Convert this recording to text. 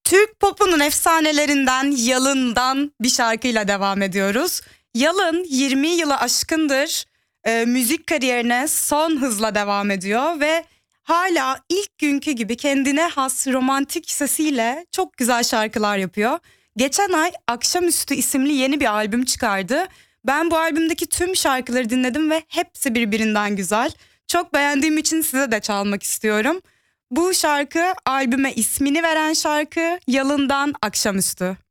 Türk popunun efsanelerinden Yalın'dan bir şarkıyla devam ediyoruz. Yalın 20 yılı aşkındır müzik kariyerine son hızla devam ediyor ve hala ilk günkü gibi kendine has romantik sesiyle çok güzel şarkılar yapıyor. Geçen ay Akşamüstü isimli yeni bir albüm çıkardı. Ben bu albümdeki tüm şarkıları dinledim ve hepsi birbirinden güzel. Çok beğendiğim için size de çalmak istiyorum. Bu şarkı albüme ismini veren şarkı Yalın'dan Akşamüstü.